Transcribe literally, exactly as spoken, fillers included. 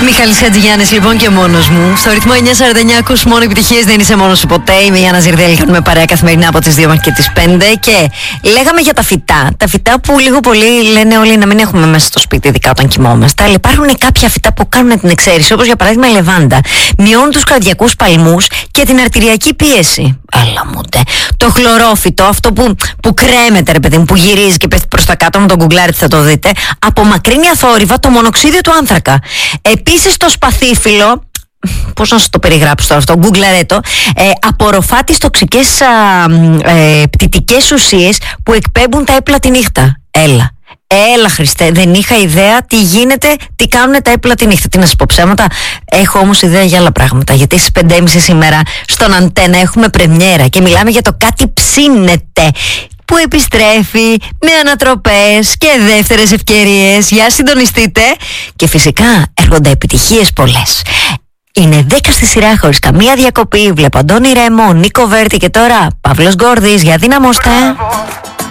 Μιχάλης Χατζηγιάννης λοιπόν και μόνος μου. Στο ρυθμό εννιά σαράντα εννιά ακούς μόνο επιτυχίες, δεν είσαι μόνος σου ποτέ. Είμαι η Άννα Ζηρδέλη, κάνουμε παρέα καθημερινά από τις δύο μέχρι και τις πέντε. Και λέγαμε για τα φυτά. Τα φυτά που λίγο πολύ λένε όλοι να μην έχουμε μέσα στο σπίτι, ειδικά όταν κοιμόμαστε. Αλλά υπάρχουν κάποια φυτά που κάνουν την εξαίρεση, όπως για παράδειγμα η λεβάντα. Μειώνουν τους καρδιακούς παλμούς και την αρτηριακή πίεση. Έλα μου ντε. Το χλωρόφυτο, αυτό που, που κρέμεται, ρε παιδί μου, που γυρίζει και πέφτει προς τα κάτω, με τον γκουγκλάρι θα το δείτε. Απομακρύνει αθόρυβα το μονοξίδιο του άνθρακα. Επίσης το σπαθίφυλλο, πώς να σας το περιγράψω τώρα αυτό, γκουγκλαρέτο, ε, απορροφά τις τοξικές α, ε, πτυτικές ουσίες που εκπέμπουν τα έπλα τη νύχτα. Έλα. Έλα Χριστέ, δεν είχα ιδέα τι γίνεται, τι κάνουν τα έπλα τη νύχτα. Τι να σας πω ψέματα, έχω όμως ιδέα για άλλα πράγματα. Γιατί στις πέντε και μισή σήμερα στον Αντένα έχουμε πρεμιέρα και μιλάμε για το κάτι ψήνεται, που επιστρέφει με ανατροπές και δεύτερες ευκαιρίες. Για συντονιστείτε. Και φυσικά έρχονται επιτυχίες πολλές. Είναι δέκα στη σειρά χωρίς καμία διακοπή. Βλέπω Αντώνη Ρέμο, Νίκο Βέρτη και τώρα Παύλος Γκόρδης. Για δυναμώστε.